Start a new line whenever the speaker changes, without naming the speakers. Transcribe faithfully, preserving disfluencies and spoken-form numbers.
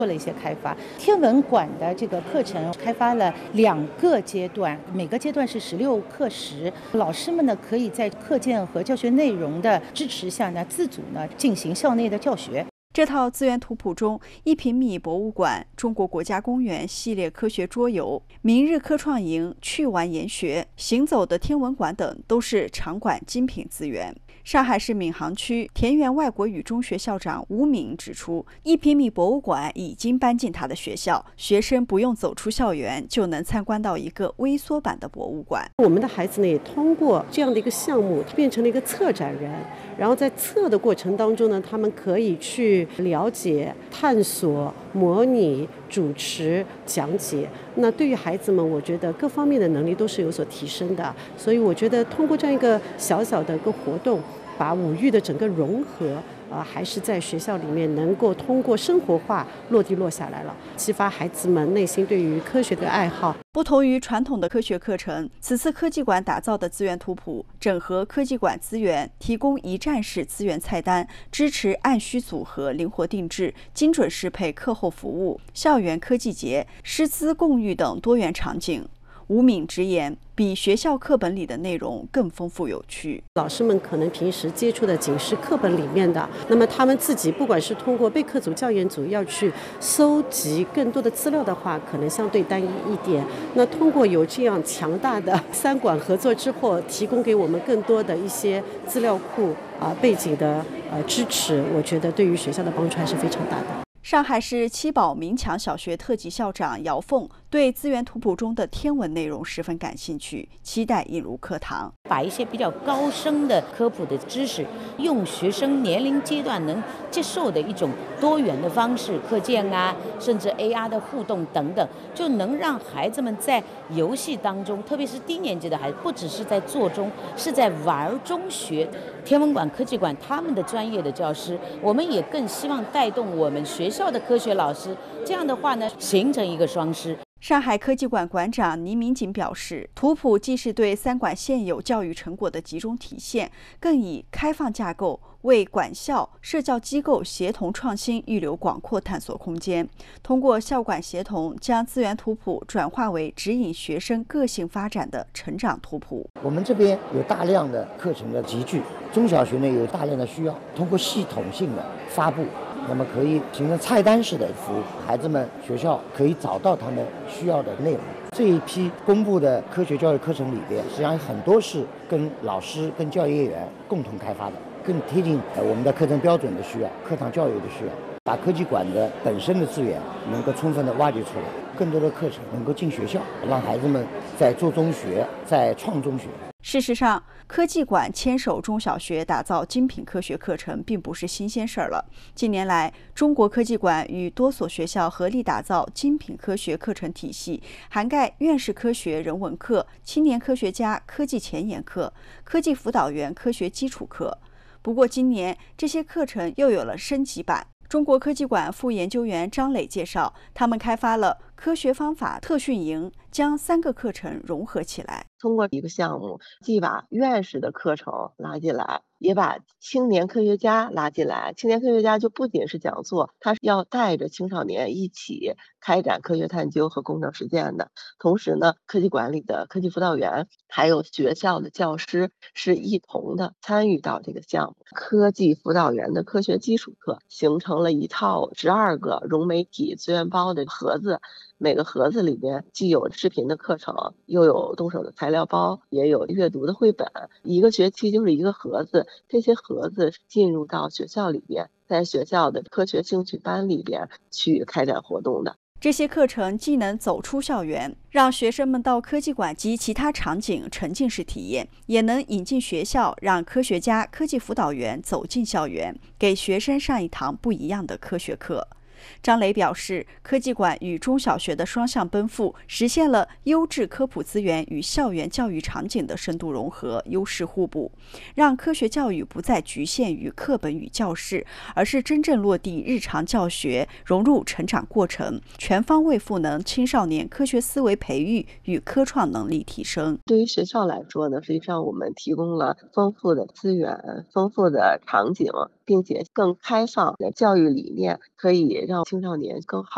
做了一些开发。天文馆的这个课程开发了两个阶段，每个阶段是十六课时，老师们呢可以在课件和教学内容的支持下呢，自主呢进行校内的教学。
这套资源图谱中，一平米博物馆、中国国家公园系列科学桌游、明日科创营、趣玩研学、行走的天文馆等都是场馆精品资源。上海市闵行区田园外国语中学校长吴敏指出，一平米博物馆已经搬进他的学校，学生不用走出校园就能参观到一个微缩版的博物馆。
我们的孩子呢，也通过这样的一个项目，变成了一个策展人，然后在策的过程当中呢，他们可以去了解、探索、模拟、主持、讲解。那对于孩子们，我觉得各方面的能力都是有所提升的。所以我觉得通过这样一个小小的一个活动，把五育的整个融合呃，还是在学校里面能够通过生活化落地落下来了，激发孩子们内心对于科学的爱好。
不同于传统的科学课程，此次科技馆打造的资源图谱整合科技馆资源，提供一站式资源菜单，支持按需组合、灵活定制、精准适配课后服务、校园科技节、师资共育等多元场景。吴敏直言，比学校课本里的内容更丰富有趣。
老师们可能平时接触的仅是课本里面的，那么他们自己不管是通过备课组、教研组要去搜集更多的资料的话，可能相对单一一点。那通过有这样强大的三馆合作之后，提供给我们更多的一些资料库啊、背景的呃支持，我觉得对于学校的帮助还是非常大的。
上海市七宝明强小学特级校长姚凤对资源图谱中的天文内容十分感兴趣，期待引入课堂。
把一些比较高深的科普的知识，用学生年龄阶段能接受的一种多元的方式，课件啊，甚至 A R 的互动等等，就能让孩子们在游戏当中，特别是低年级的孩子，不只是在做中，是在玩中学。天文馆、科技馆他们的专业的教师，我们也更希望带动我们学校的科学老师，这样的话呢，形成一个双师。
上海科技馆馆长倪明锦表示，图谱既是对三馆现有教育成果的集中体现，更以开放架构为管校、社教机构协同创新预留广阔探索空间。通过校管协同，将资源图谱转化为指引学生个性发展的成长图谱。
我们这边有大量的课程的集聚，中小学呢有大量的需要，通过系统性的发布，那么可以形成菜单式的服务，孩子们学校可以找到他们需要的内容。这一批公布的科学教育课程里边，实际上很多是跟老师、跟教育业员共同开发的，更贴近我们的课程标准的需要、课堂教育的需要，把科技馆的本身的资源能够充分的挖掘出来，更多的课程能够进学校，让孩子们在做中学，在创中学。
事实上，科技馆牵手中小学打造精品科学课程并不是新鲜事儿了。近年来，中国科技馆与多所学校合力打造精品科学课程体系，涵盖院士科学人文课、青年科学家科技前沿课、科技辅导员科学基础课。不过，今年这些课程又有了升级版。中国科技馆副研究员张磊介绍，他们开发了科学方法特训营，将三个课程融合起来。
通过一个项目，既把院士的课程拉进来，也把青年科学家拉进来。青年科学家就不仅是讲座，他是要带着青少年一起开展科学探究和工程实践的。同时呢，科技馆里的科技辅导员还有学校的教师是一同的参与到这个项目。科技辅导员的科学基础课形成了一套十二个融媒体资源包的盒子，每个盒子里边既有视频的课程，又有动手的材料包，也有阅读的绘本。一个学期就是一个盒子，这些盒子进入到学校里边，在学校的科学兴趣班里边去开展活动的。
这些课程既能走出校园，让学生们到科技馆及其他场景沉浸式体验，也能引进学校，让科学家、科技辅导员走进校园，给学生上一堂不一样的科学课。张磊表示，科技馆与中小学的双向奔赴，实现了优质科普资源与校园教育场景的深度融合、优势互补，让科学教育不再局限于课本与教室，而是真正落地日常教学，融入成长过程，全方位赋能青少年科学思维培育与科创能力提升。
对于学校来说呢，实际上我们提供了丰富的资源、丰富的场景，并且更开放的教育理念，可以让青少年更好